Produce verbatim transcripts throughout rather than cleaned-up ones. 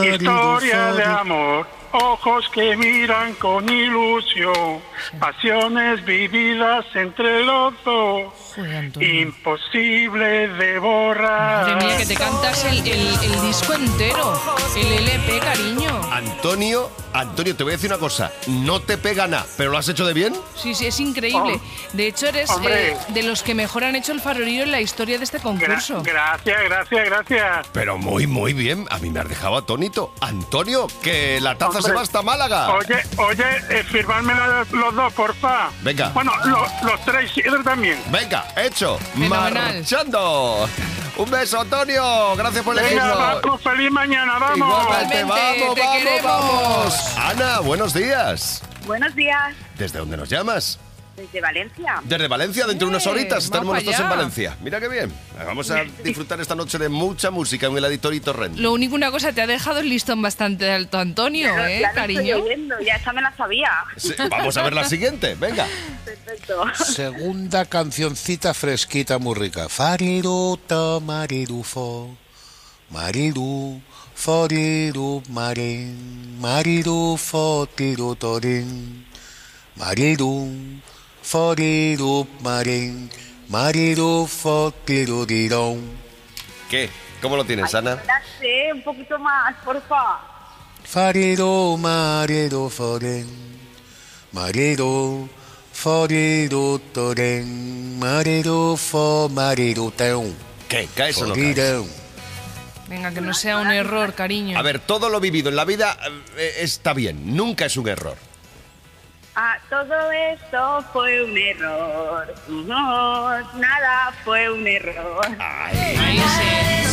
Historia de amor, ojos que miran con ilusión, pasiones vividas entre los dos, imposible de borrar. Madre mía, que te cantas el, el, el disco entero, el L P, cariño. Antonio, Antonio, te voy a decir una cosa, no te pega nada, pero ¿lo has hecho de bien? Sí, sí, es increíble. De hecho, eres eh, de los que mejor han hecho el farolillo en la historia de este concurso. Gra- gracias, gracias, gracias. Pero muy, muy bien, a mí me has dejado atónito. Antonio, que la taza Hombre. se va hasta Málaga. Oye, oye, eh, firmadme los dos, porfa. Venga. Bueno, lo, los tres, y tú también. Venga, hecho. Fenomenal. Marchando. Un beso, Antonio. Gracias por Venga, elegirnos. vamos, feliz mañana, vamos. Igualmente, Igualmente, vamos, te vamos, queremos. vamos. Ana, buenos días. Buenos días, ¿Desde dónde nos llamas? desde Valencia. Desde Valencia, dentro de unas Eh, horitas estaremos vamos nosotros en allá. Valencia. Mira qué bien. Vamos a disfrutar esta noche de mucha música en el Auditorio Torrent. Lo único, una cosa, te ha dejado el listón bastante alto, Antonio, Ya lo- ¿eh, ya lo cariño? estoy oyendo, ya esa me la sabía. Sí, vamos a ver la siguiente, venga. Perfecto. Segunda cancioncita fresquita muy rica. Fariru to mariru fo, mariru foriru marin, mariru fo tiru torin, mariru foriru marin, mariru fo tiru dirón. ¿Qué? ¿Cómo lo tienes, Ana? No la sé, un poquito más, porfa. Fariru mariru foren, mariru foriru toren, mariru fo mariru teun. ¿Qué? ¿Caes o no caes? Forirun. Venga, que no sea un error, cariño. A ver, todo lo vivido en la vida eh, está bien, nunca es un error. Ah, todo esto fue un error. No, nada fue un error. Ahí sí.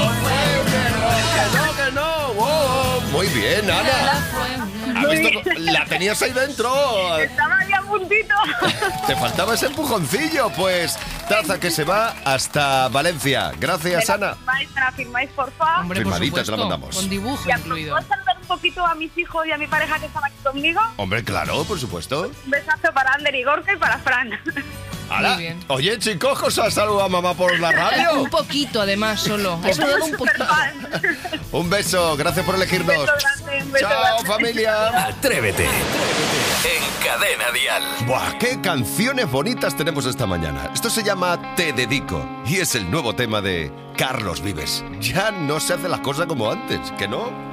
¡Que no, que no! ¡Wow! Muy bien, Ana. ¿Has visto? La tenías ahí dentro. Estaba ahí a puntito. Te faltaba ese empujoncillo. Pues taza que se va hasta Valencia. Gracias, ¿Me Ana. la firmáis, me la firmáis, porfa? Hombre, por Firmadita, te la supuesto, mandamos. con dibujo Y a- incluido. ¿puedo saludar un poquito a mis hijos y a mi pareja que están aquí conmigo? Hombre, claro, por supuesto. Un besazo para Ander y Gorka y para Fran. ¡Hala! Muy bien. Oye, chicos, ¿os ha saludado a mamá por la radio? Un poquito, además, solo. Ha saludado un Súper poquito. fan. Un beso, gracias por elegirnos. Un beso grande, un beso ¡Chao, grande. familia! Atrévete. En Cadena Dial. ¡Buah, qué canciones bonitas tenemos esta mañana! Esto se llama Te Dedico y es el nuevo tema de Carlos Vives. Ya no se hace las cosas como antes, ¿que no?